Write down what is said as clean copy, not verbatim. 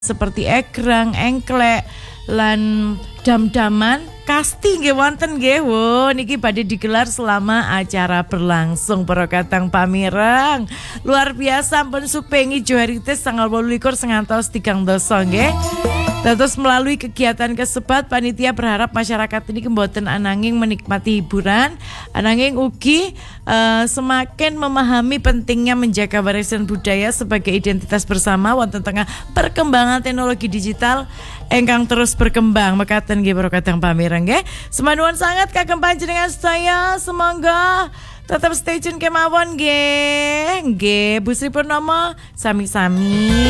seperti egrang, engklek, lan dam-daman kasti nggih wonten nggih. Wo niki badhe digelar selama acara berlangsung para katang pamireng. Luar biasa pun supengi Joharitis tanggal 28 ngantos 30 nggih. Terus melalui kegiatan kesebat panitia berharap masyarakat ini mboten ananging menikmati hiburan, ananging ugi semakin memahami pentingnya menjaga warisan budaya sebagai identitas bersama wonten tengah perkembangan teknologi digital engkang terus berkembang. Mekaten nggih para kadang pamireng nggih. Semanuwun sangat kagem panjenengan sedaya, semoga tetap stay tune kemawon nggih. Nggih, Bu Sri Purnomo sami-sami.